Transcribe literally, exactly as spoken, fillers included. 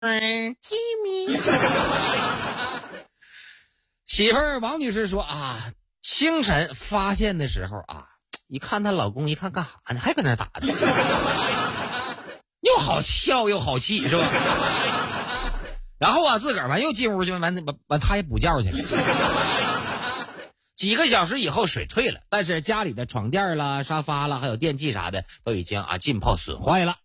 嗯，吉米。媳妇儿王女士说啊，清晨发现的时候啊，一看她老公，一看干啥呢，还搁那打呢，又好笑又好气，是吧？然后啊，自个儿完又进屋去，完完完，他也补觉去了。几个小时以后水退了，但是家里的床垫啦、沙发啦，还有电器啥的都已经啊浸泡损坏了。